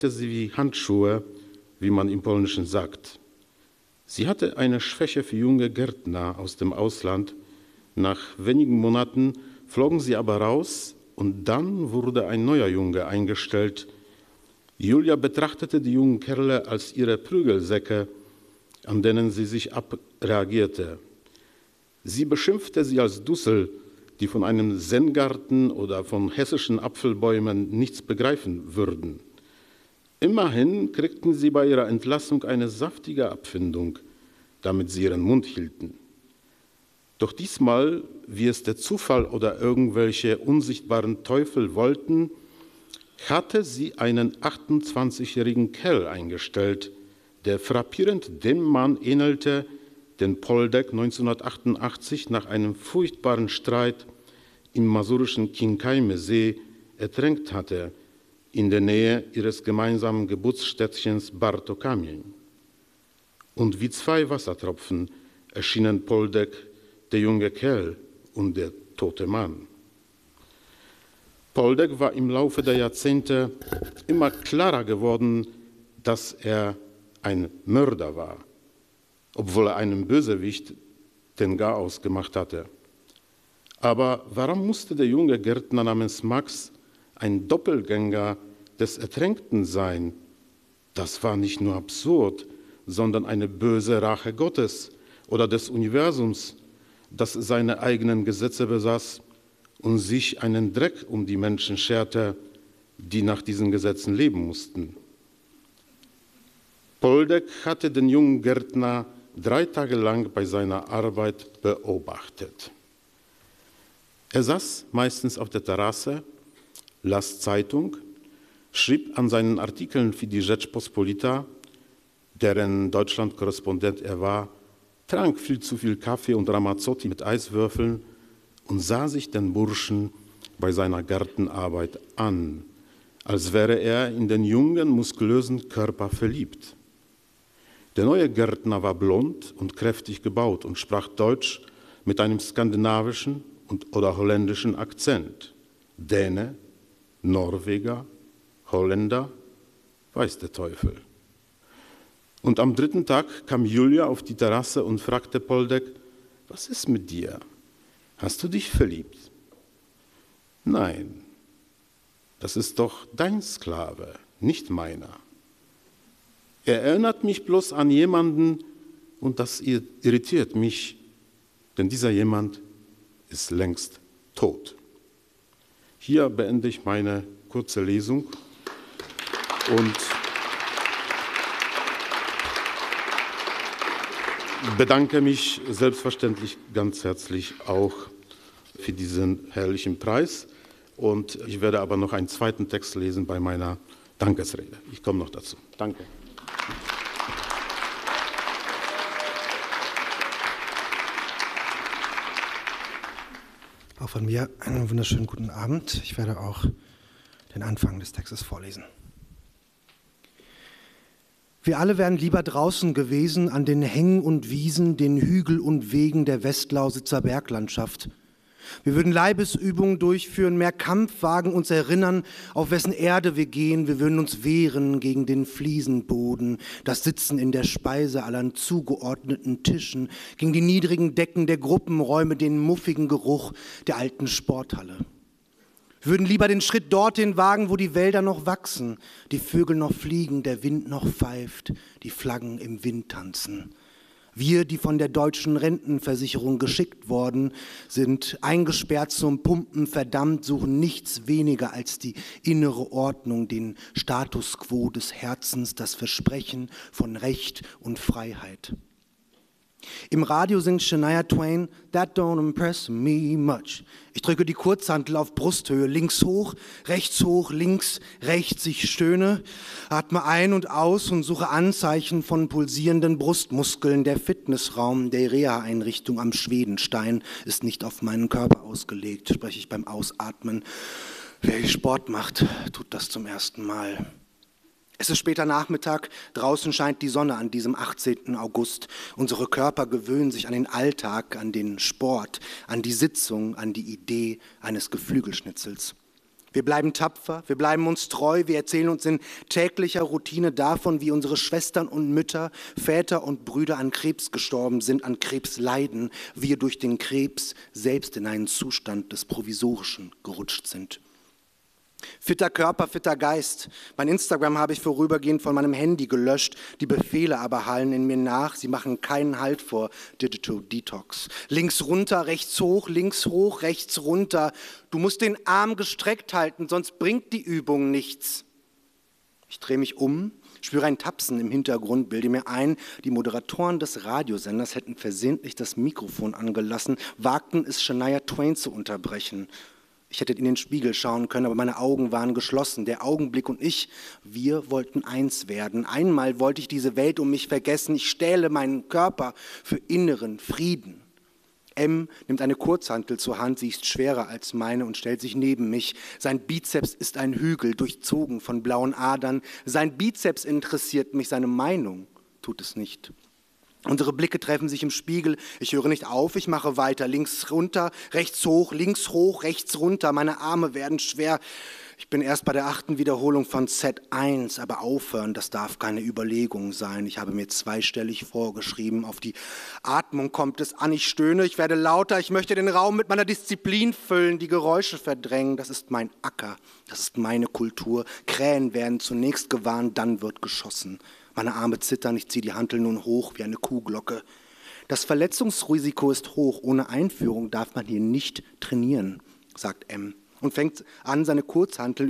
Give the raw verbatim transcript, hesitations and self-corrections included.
sie wie Handschuhe, wie man im Polnischen sagt. Sie hatte eine Schwäche für junge Gärtner aus dem Ausland. Nach wenigen Monaten flogen sie aber raus und dann wurde ein neuer Junge eingestellt. Julia betrachtete die jungen Kerle als ihre Prügelsäcke, an denen sie sich abreagierte. Sie beschimpfte sie als Dussel, die von einem Zen-Garten oder von hessischen Apfelbäumen nichts begreifen würden. Immerhin kriegten sie bei ihrer Entlassung eine saftige Abfindung, damit sie ihren Mund hielten. Doch diesmal, wie es der Zufall oder irgendwelche unsichtbaren Teufel wollten, hatte sie einen achtundzwanzigjährigen Kerl eingestellt, der frappierend dem Mann ähnelte, den Poldek neunzehnhundertachtundachtzig nach einem furchtbaren Streit im masurischen Quincayme-See ertränkt hatte, in der Nähe ihres gemeinsamen Geburtsstädtchens Bartokamień. Und wie zwei Wassertropfen erschienen Poldek, der junge Kerl und der tote Mann. Poldek war im Laufe der Jahrzehnte immer klarer geworden, dass er ein Mörder war, obwohl er einem Bösewicht den Garaus gemacht hatte. Aber warum musste der junge Gärtner namens Max ein Doppelgänger des Ertränkten sein? Das war nicht nur absurd, sondern eine böse Rache Gottes oder des Universums, das seine eigenen Gesetze besaß und sich einen Dreck um die Menschen scherte, die nach diesen Gesetzen leben mussten. Poldek hatte den jungen Gärtner drei Tage lang bei seiner Arbeit beobachtet. Er saß meistens auf der Terrasse, las Zeitung, schrieb an seinen Artikeln für die Rzeczpospolita, deren Deutschland-Korrespondent er war, trank viel zu viel Kaffee und Ramazzotti mit Eiswürfeln und sah sich den Burschen bei seiner Gartenarbeit an, als wäre er in den jungen, muskulösen Körper verliebt. Der neue Gärtner war blond und kräftig gebaut und sprach Deutsch mit einem skandinavischen und oder holländischen Akzent. Däne, Norweger, Holländer, weiß der Teufel. Und am dritten Tag kam Julia auf die Terrasse und fragte Poldek, was ist mit dir? Hast du dich verliebt? Nein, das ist doch dein Sklave, nicht meiner. Er erinnert mich bloß an jemanden und das irritiert mich, denn dieser jemand ist längst tot. Hier beende ich meine kurze Lesung und bedanke mich selbstverständlich ganz herzlich auch für diesen herrlichen Preis. Und ich werde aber noch einen zweiten Text lesen bei meiner Dankesrede. Ich komme noch dazu. Danke. Auch von mir einen wunderschönen guten Abend. Ich werde auch den Anfang des Textes vorlesen. Wir alle wären lieber draußen gewesen an den Hängen und Wiesen, den Hügel und Wegen der Westlausitzer Berglandschaft. Wir würden Leibesübungen durchführen, mehr Kampf wagen, uns erinnern, auf wessen Erde wir gehen. Wir würden uns wehren gegen den Fliesenboden, das Sitzen in der Speisehalle an zugeordneten Tischen, gegen die niedrigen Decken der Gruppenräume, den muffigen Geruch der alten Sporthalle. Wir würden lieber den Schritt dorthin wagen, wo die Wälder noch wachsen, die Vögel noch fliegen, der Wind noch pfeift, die Flaggen im Wind tanzen. Wir, die von der deutschen Rentenversicherung geschickt worden sind, eingesperrt zum Pumpen, verdammt, suchen nichts weniger als die innere Ordnung, den Status quo des Herzens, das Versprechen von Recht und Freiheit. Im Radio singt Shania Twain, "That don't impress me much." Ich drücke die Kurzhantel auf Brusthöhe, links hoch, rechts hoch, links, rechts, ich stöhne, atme ein und aus und suche Anzeichen von pulsierenden Brustmuskeln. Der Fitnessraum der Reha-Einrichtung am Schwedenstein ist nicht auf meinen Körper ausgelegt, spreche ich beim Ausatmen. Wer Sport macht, tut das zum ersten Mal. Es ist später Nachmittag, draußen scheint die Sonne an diesem achtzehnten August. Unsere Körper gewöhnen sich an den Alltag, an den Sport, an die Sitzung, an die Idee eines Geflügelschnitzels. Wir bleiben tapfer, wir bleiben uns treu, wir erzählen uns in täglicher Routine davon, wie unsere Schwestern und Mütter, Väter und Brüder an Krebs gestorben sind, an Krebs leiden, wir durch den Krebs selbst in einen Zustand des Provisorischen gerutscht sind. Fitter Körper, fitter Geist. Mein Instagram habe ich vorübergehend von meinem Handy gelöscht. Die Befehle aber hallen in mir nach. Sie machen keinen Halt vor Digital Detox. Links runter, rechts hoch, links hoch, rechts runter. Du musst den Arm gestreckt halten, sonst bringt die Übung nichts. Ich drehe mich um, spüre ein Tapsen im Hintergrund, bilde mir ein, die Moderatoren des Radiosenders hätten versehentlich das Mikrofon angelassen, wagten es, Shania Twain zu unterbrechen. Ich hätte in den Spiegel schauen können, aber meine Augen waren geschlossen. Der Augenblick und ich, wir wollten eins werden. Einmal wollte ich diese Welt um mich vergessen. Ich stähle meinen Körper für inneren Frieden. M nimmt eine Kurzhantel zur Hand, sie ist schwerer als meine und stellt sich neben mich. Sein Bizeps ist ein Hügel, durchzogen von blauen Adern. Sein Bizeps interessiert mich, seine Meinung tut es nicht. Unsere Blicke treffen sich im Spiegel. Ich höre nicht auf, ich mache weiter. Links runter, rechts hoch, links hoch, rechts runter. Meine Arme werden schwer. Ich bin erst bei der achten Wiederholung von Set eins, aber aufhören, das darf keine Überlegung sein. Ich habe mir zweistellig vorgeschrieben. Auf die Atmung kommt es an. Ich stöhne, ich werde lauter. Ich möchte den Raum mit meiner Disziplin füllen, die Geräusche verdrängen. Das ist mein Acker, das ist meine Kultur. Krähen werden zunächst gewarnt, dann wird geschossen. Meine Arme zittern, ich ziehe die Hantel nun hoch wie eine Kuhglocke. Das Verletzungsrisiko ist hoch, ohne Einführung darf man hier nicht trainieren, sagt M. Und fängt an, seine Kurzhantel